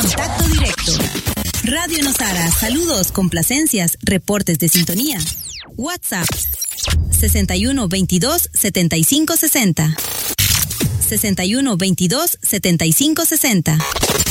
Contacto directo. Radio Nosara, saludos, complacencias, reportes de sintonía. WhatsApp 61 22 75 60. 61 22 75 60.